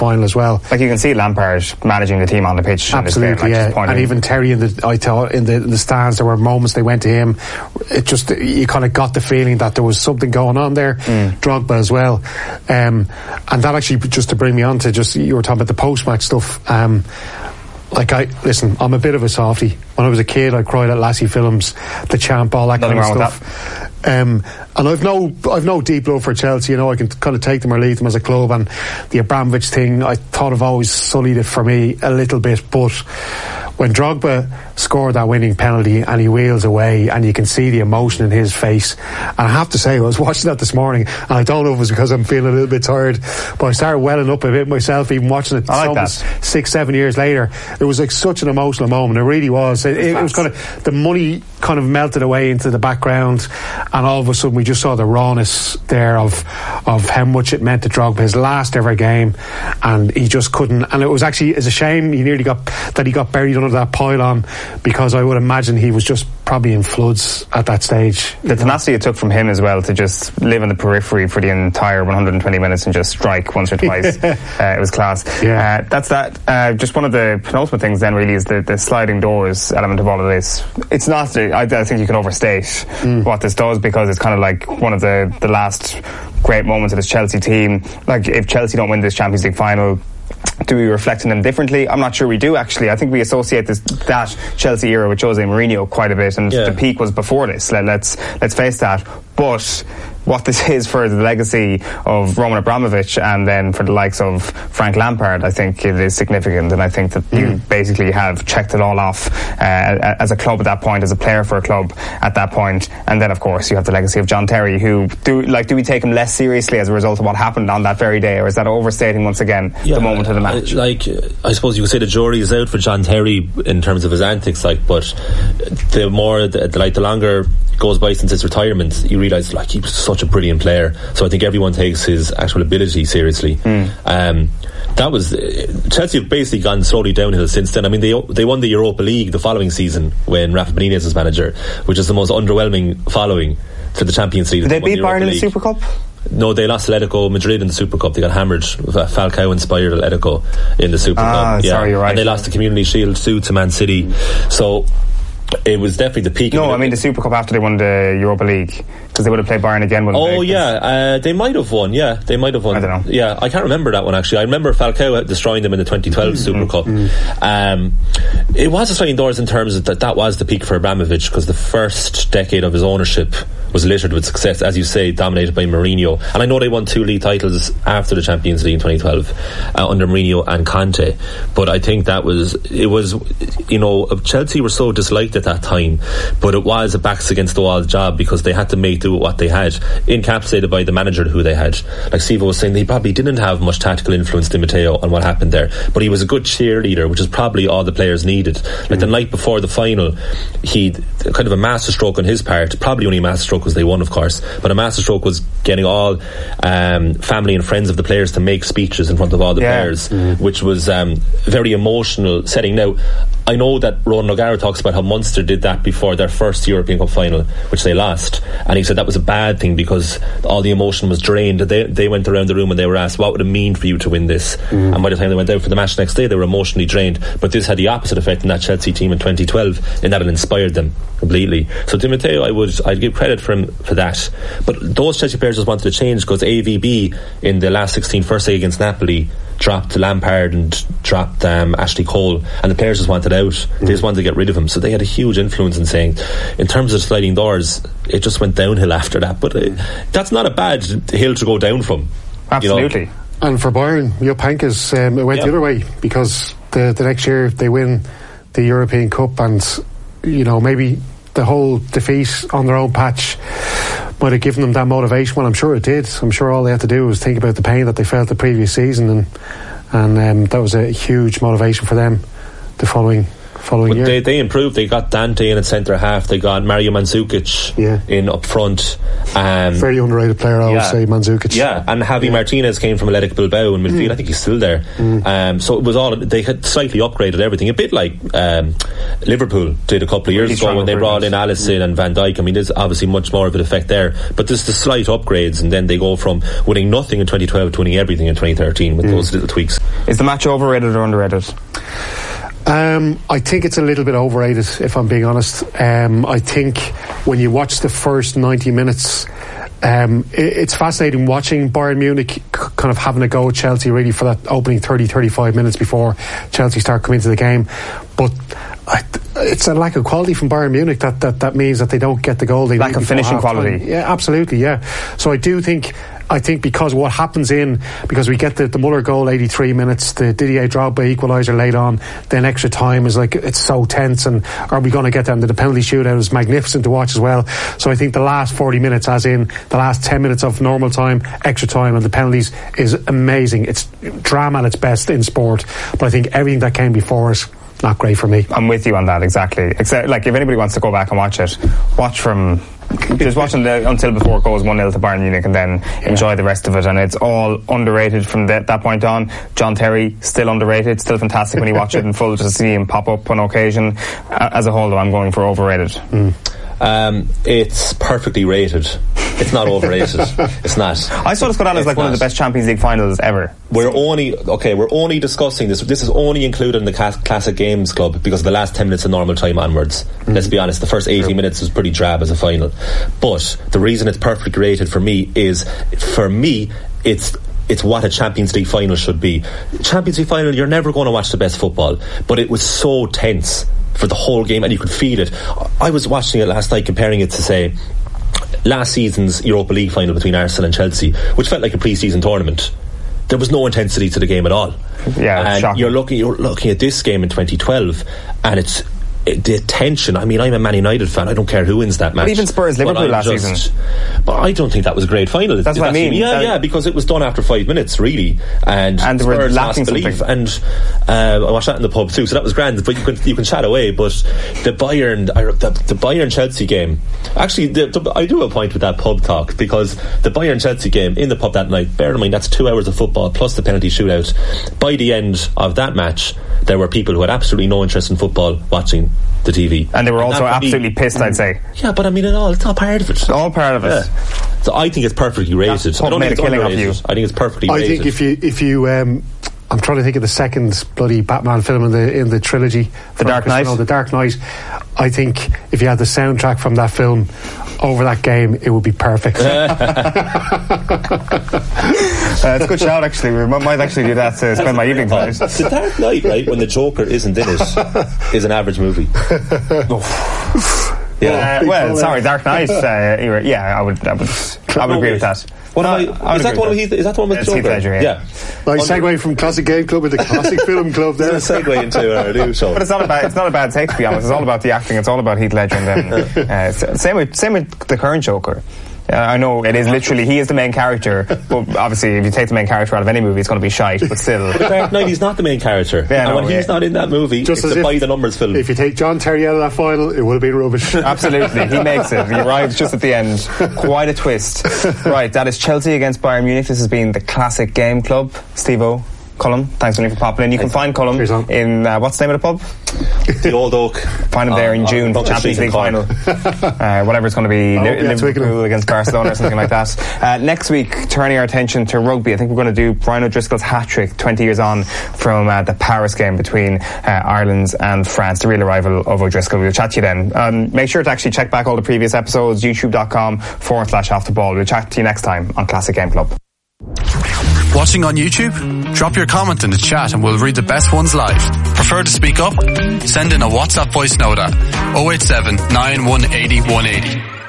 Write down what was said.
final as well. Like, you can see Lampard managing the team on the pitch. Absolutely, and even Terry I thought in the stands, there were moments they went to him. It just, you kind of got the feeling that there was something going on there. Drogba as well, and that actually, just to bring me on to just, you were talking about the post-match stuff. Listen, I'm a bit of a softie. When I was a kid, I cried at Lassie Films, The Champ, all that kind of stuff. And I've no deep love for Chelsea. You know, I can kind of take them or leave them as a club. And the Abramovich thing, I thought I've always sullied it for me a little bit. But when Drogba scored that winning penalty and he wheels away, and you can see the emotion in his face, and I have to say, I was watching that this morning, and I don't know if it was because I'm feeling a little bit tired, but I started welling up a bit myself, even watching it. I like that. 6-7 years later, it was like such an emotional moment. It really was. It was kind of, the money kind of melted away into the background, and all of a sudden we just saw the rawness there of how much it meant to Drogba, his last ever game, and he just couldn't. And it was actually, it's a shame he got buried under that pylon, because I would imagine he was just probably in floods at that stage. The tenacity it took from him as well to just live in the periphery for the entire 120 minutes and just strike once or twice. It was class. Yeah. That's that. Just one of the penultimate things then really is the sliding doors element of all of this. It's not, I think you can overstate what this does, because it's kind of like one of the last great moments of this Chelsea team. Like, if Chelsea don't win this Champions League final, do we reflect on them differently? I'm not sure we do, actually. I think we associate that Chelsea era with Jose Mourinho quite a bit, and the peak was before this. Let's face that. But what this is for the legacy of Roman Abramovich, and then for the likes of Frank Lampard, I think it is significant. And I think that you basically have checked it all off as a club at that point, as a player for a club at that point. And then, of course, you have the legacy of John Terry, who do we take him less seriously as a result of what happened on that very day, or is that overstating once again the moment of the match? I suppose you could say the jury is out for John Terry in terms of his antics, but the longer goes by since his retirement, you realise he was such a brilliant player. So I think everyone takes his actual ability seriously. That was Chelsea have basically gone slowly downhill since then. I mean, they won the Europa League the following season when Rafa Benitez was manager, which is the most underwhelming following to the Champions League. Did they beat Bayern in the Super Cup? No, they lost Atletico Madrid in the Super Cup. They got hammered. Falcao inspired Atletico in the Super Cup. Sorry, you're right. And they lost the Community Shield to Man City. So it was definitely the peak. No, I mean the Super Cup after they won the Europa League, because they would have played Bayern again. They might have won. Yeah, they might have won. I don't know. Yeah, I can't remember that one actually. I remember Falcao destroying them in the 2012 Super Cup. It was a sliding doors in terms of that was the peak for Abramovich, because the first decade of his ownership was littered with success, as you say, dominated by Mourinho. And I know they won 2 league titles after the Champions League in 2012 under Mourinho and Conte, but I think Chelsea were so disliked at that time, but it was a backs against the wall job, because they had to make do with what they had, encapsulated by the manager who they had. Like Steve was saying, he probably didn't have much tactical influence, Di Matteo, on what happened there, but he was a good cheerleader, which is probably all the players needed. Like the night before the final, he kind of a masterstroke on his part, probably only a masterstroke because they won, of course, but a masterstroke was getting all family and friends of the players to make speeches in front of all the players, which was very emotional setting. Now, I know that Ronan O'Gara talks about how Munster did that before their first European Cup final, which they lost, and he said that was a bad thing because all the emotion was drained. They went around the room and they were asked, what would it mean for you to win this? And by the time they went out for the match next day, they were emotionally drained. But this had the opposite effect in that Chelsea team in 2012, in that it inspired them completely. So Di Matteo, I'd give credit for him for that. But those Chelsea players just wanted to change, because AVB in the last 16 first leg against Napoli dropped Lampard and dropped Ashley Cole, and the players just wanted out. They just wanted to get rid of him. So they had a huge influence in saying, in terms of sliding doors, it just went downhill after that. But that's not a bad hill to go down from. Absolutely. And for Bayern, Jupp Heynckes, it went the other way, because the next year they win the European Cup, and maybe the whole defeat on their own patch might have given them that motivation. Well, I'm sure it did. I'm sure all they had to do was think about the pain that they felt the previous season, and that was a huge motivation for them the following following year. They improved. They got Dante in at centre half. They got Mario Mandzukic in up front. Very underrated player, I would say, Mandzukic. Yeah, and Javi Martinez came from Athletic Bilbao in midfield. I think he's still there. So it was all, they had slightly upgraded everything, a bit like Liverpool did a couple of years ago when they brought in Alisson and Van Dijk. I mean, there's obviously much more of an effect there, but there's the slight upgrades, and then they go from winning nothing in 2012 to winning everything in 2013 with those little tweaks. Is the match overrated or underrated? I think it's a little bit overrated, if I'm being honest. I think when you watch the first 90 minutes, it's fascinating watching Bayern Munich kind of having a go at Chelsea really for that opening 30-35 minutes before Chelsea start coming into the game. But it's a lack of quality from Bayern Munich that means that they don't get the goal they need. Lack of finishing quality. Yeah, absolutely, yeah. So I think because what happens because we get the Muller goal 83 minutes, the Didier Drogba equaliser late on, then extra time is like, it's so tense, and are we going to get them? The penalty shootout is magnificent to watch as well. So I think the last 40 minutes, as in the last 10 minutes of normal time, extra time and the penalties, is amazing. It's drama at its best in sport, but I think everything that came before it, not great for me. I'm with you on that, exactly. Except, like, if anybody wants to go back and watch it, watch from just watching until before it goes 1-0 to Bayern Munich, and then enjoy the rest of it. And it's all underrated from that point on. John Terry, still underrated, still fantastic when you watch it in full, just to see him pop up on occasion. As a whole, though, I'm going for overrated. It's perfectly rated. It's not overrated. It's not. I saw this go down as like one of the best Champions League finals ever. We're only discussing this. This is only included in the Classic Games Club because of the last 10 minutes of normal time onwards. Let's be honest, the first 80 minutes was pretty drab as a final. But the reason it's perfectly rated for me is, it's what a Champions League final should be. Champions League final, you're never going to watch the best football, but it was so tense for the whole game, and you could feel it. I was watching it last night, comparing it to, say, last season's Europa League final between Arsenal and Chelsea, which felt like a pre-season tournament. There was no intensity to the game at all. Yeah, and shocking. you're looking at this game in 2012, and it's the tension. I mean, I'm a Man United fan. I don't care who wins that match. But even Spurs Liverpool last season. But I don't think that was a great final. That's what I mean. Yeah, because it was done after 5 minutes, really, and they were lacking something. And I watched that in the pub too, so that was grand. But you can chat away. But the Bayern Chelsea game. Actually, I do have a point with that pub talk, because the Bayern Chelsea game in the pub that night. Bear in mind, that's 2 hours of football plus the penalty shootout. By the end of that match, there were people who had absolutely no interest in football watching the TV, and they were also absolutely pissed, I'd say. Yeah, but I mean, it's all part of it. All part of it. Yeah. So I think it's perfectly rated. I don't think it's killing of you. I think it's perfectly rated. I think if you I'm trying to think of the second bloody Batman film in the trilogy, The Dark Knight. The Dark Knight. I think if you had the soundtrack from that film over that game, it would be perfect. It's a good shout, actually. We might actually do that to spend my evening tonight. The Dark Knight, right, when the Joker isn't in it, is an average movie. Sorry, Dark Knight. I would agree with that. Is that the one with the Joker? Ledger, yeah. Nice segue from Classic Game Club into Classic Film Club there. Segue into our new show. But it's not a bad take, to be honest. It's all about the acting. It's all about Heath Ledger, and then same with the current Joker. I know it is literally, he is the main character, but obviously if you take the main character out of any movie, it's going to be shite, but still. The Dark Knight, he's not the main character. He's not in that movie, just it's a by the numbers film. If you take John Terry out of that final, it would have been rubbish. Absolutely, he makes it. He arrives just at the end. Quite a twist. Right, that is Chelsea against Bayern Munich. This has been the Classic Game Club. Steve-O, Colm, thanks for popping in. You can find Colm in what's the name of the pub? The Old Oak. Find him there in June, Champions League final. Whatever it's going to be, Liverpool against Barcelona or something like that. Next week, turning our attention to rugby. I think we're going to do Brian O'Driscoll's hat-trick 20 years on from the Paris game between Ireland and France, the real arrival of O'Driscoll. We'll chat to you then. Make sure to actually check back all the previous episodes, youtube.com/offtheball. We'll chat to you next time on Classic Game Club. Watching on YouTube? Drop your comment in the chat and we'll read the best ones live. Prefer to speak up? Send in a WhatsApp voice note at 087 9180 180.